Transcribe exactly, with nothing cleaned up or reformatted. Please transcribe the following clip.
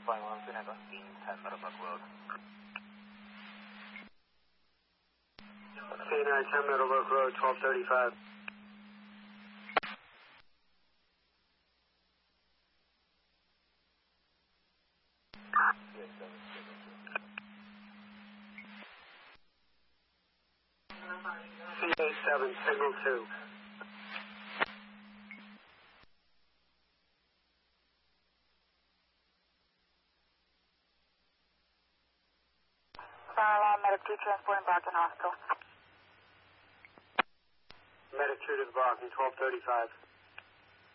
flying one three Echo, ten Meadowbrook Road. C nine ten Meadowbrook Road, twelve thirty-five. C A seven, signal two. Fire alarm, Medic two transporting Brockton Hospital. Medic two to the Brockton, twelve thirty-five.